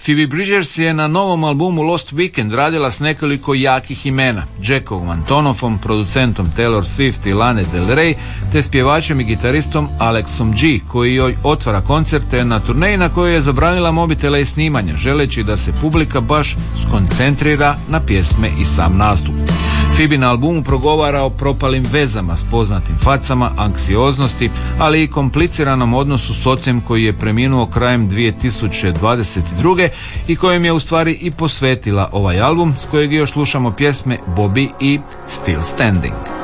Phoebe Bridgers je na novom albumu Lost Weekend radila s nekoliko jakih imena, Jackom Antonoffom, producentom Taylor Swift i Lane Del Rey, te s pjevačem i gitaristom Alexom G, koji joj otvara koncerte na turneji na kojoj je zabranila mobitele i snimanja, želeći da se publika baš skoncentrira na pjesme i sam nastup. Phoebe na albumu progovara o propalim vezama s poznatim facama, anksioznosti, ali i kompliciranom odnosu s ocem koji je preminuo krajem 2022. i kojem je u stvari i posvetila ovaj album, s kojeg još slušamo pjesme Bobby i Still Standing.